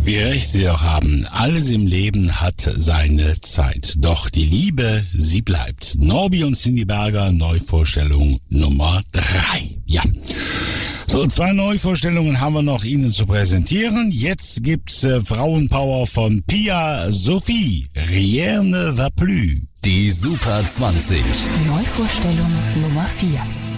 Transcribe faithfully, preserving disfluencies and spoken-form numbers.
Wie recht Sie auch haben, alles im Leben hat seine Zeit. Doch die Liebe, sie bleibt. Norbi und Cindy Berger, Neuvorstellung Nummer drei. Ja. So, zwei Neuvorstellungen haben wir noch Ihnen zu präsentieren. Jetzt gibt's äh, Frauenpower von Pia Sophie. Rien ne va plus. Die Super zwanzig. Neuvorstellung Nummer vier.